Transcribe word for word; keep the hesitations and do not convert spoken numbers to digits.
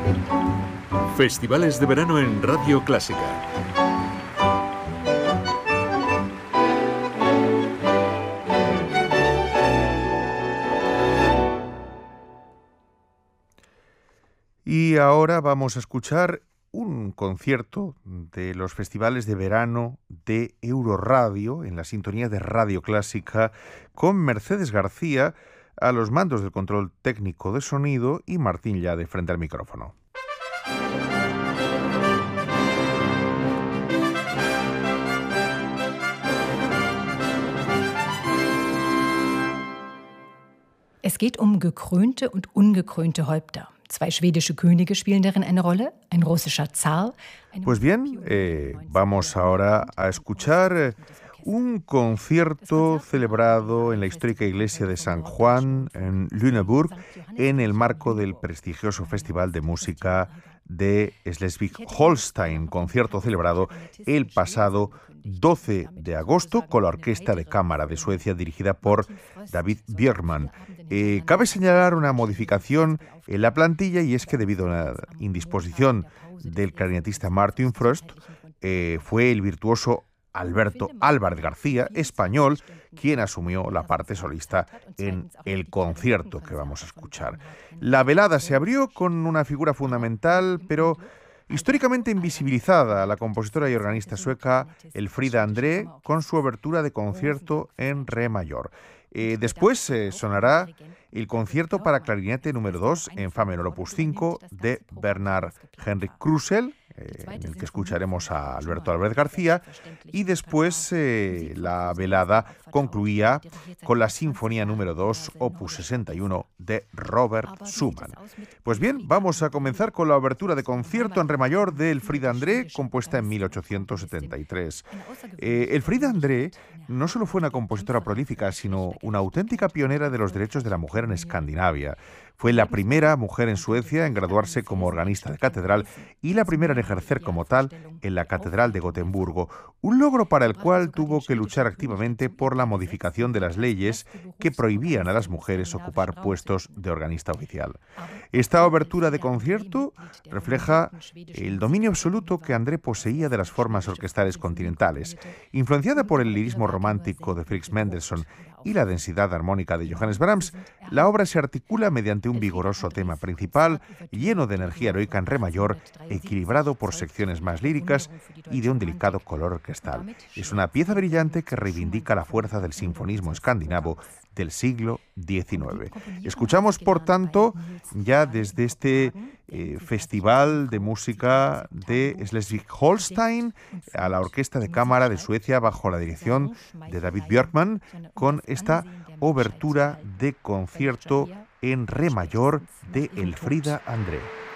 Festivales de verano en Radio Clásica. Y ahora vamos a escuchar un concierto de los festivales de verano de Euroradio en la sintonía de Radio Clásica con Mercedes García a los mandos del control técnico de sonido y Martín Llade frente al micrófono. Es geht um gekrönte und ungekrönte Häupter. Zwei schwedische Könige spielen darin eine Rolle, ein russischer Zar. Pues bien, eh, vamos ahora a escuchar eh, un concierto celebrado en la histórica iglesia de San Juan, en Lüneburg, en el marco del prestigioso Festival de Música de Schleswig-Holstein, concierto celebrado el pasado doce de agosto con la Orquesta de Cámara de Suecia dirigida por David Björkman. Eh, cabe señalar una modificación en la plantilla, y es que debido a la indisposición del clarinetista Martin Frost, eh, fue el virtuoso Alberto Álvarez García, español, quien asumió la parte solista en el concierto que vamos a escuchar. La velada se abrió con una figura fundamental, pero históricamente invisibilizada, la compositora y organista sueca Elfrida André, con su obertura de concierto en re mayor. Eh, después eh, sonará el concierto para clarinete número dos en fa menor opus cinco de Bernard Henrik Krusell, eh, en el que escucharemos a Alberto Álvarez García, y después eh, la velada concluía con la sinfonía número dos opus sesenta y uno de Robert Schumann. Pues bien, vamos a comenzar con la obertura de concierto en re mayor de Elfrida André, compuesta en mil ochocientos setenta y tres. Eh, Elfrida André no solo fue una compositora prolífica, sino una auténtica pionera de los derechos de la mujer en Escandinavia. Fue la primera mujer en Suecia en graduarse como organista de catedral y la primera en ejercer como tal en la Catedral de Gotemburgo, un logro para el cual tuvo que luchar activamente por la modificación de las leyes que prohibían a las mujeres ocupar puestos de organista oficial. Esta obertura de concierto refleja el dominio absoluto que André poseía de las formas orquestales continentales. Influenciada por el lirismo romántico de Fritz Mendelssohn y la densidad armónica de Johannes Brahms, la obra se articula mediante un vigoroso tema principal, lleno de energía heroica en re mayor, equilibrado por secciones más líricas y de un delicado color orquestal. Es una pieza brillante que reivindica la fuerza del sinfonismo escandinavo del siglo diecinueve. Escuchamos, por tanto, ya desde este eh, Festival de Música de Schleswig-Holstein a la Orquesta de Cámara de Suecia bajo la dirección de David Björkman, con esta obertura de concierto en re mayor de Elfrida André.